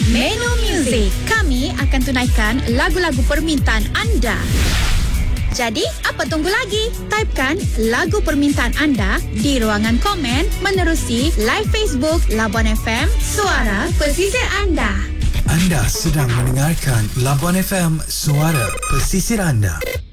Menu Muzik. Kami akan tunaikan lagu-lagu permintaan anda. Jadi, apa tunggu lagi? Typekan lagu permintaan anda di ruangan komen menerusi live Facebook Labuan FM, suara pesisir anda. Anda sedang mendengarkan Labuan FM, suara pesisir anda.